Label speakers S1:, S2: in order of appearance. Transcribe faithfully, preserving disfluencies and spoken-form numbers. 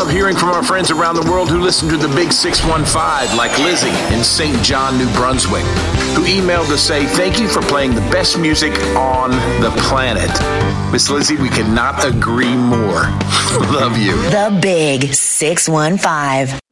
S1: love hearing from our friends around the world who listen to the Big six one five, like Lizzie in Saint John, New Brunswick, who emailed to say, thank you for playing the best music on the planet. Miss Lizzie, we cannot agree more. Love you.
S2: The Big six one five.